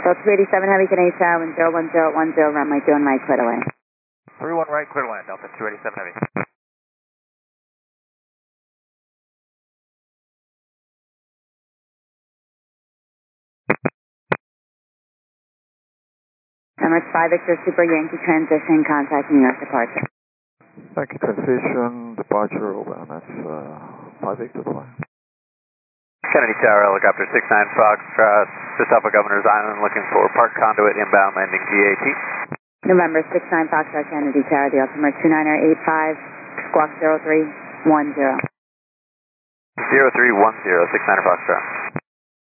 So 287 Heavy Canadian Tower, 101010, runway 21 right, clear to land. 31 right, clear to land, Delta 287 Heavy. Emirates 5 Victor Super Yankee transition, contact New York departure. Yankee transition, departure, over, and that's 5 Victor flight. Kennedy Tower, helicopter 69 Foxtrot, just off of Governor's Island, looking for park conduit, inbound landing GAT. November 69 Foxtrot Kennedy Tower, the altimeter 2985, squawk 0310. 0310, 69 Foxtrot.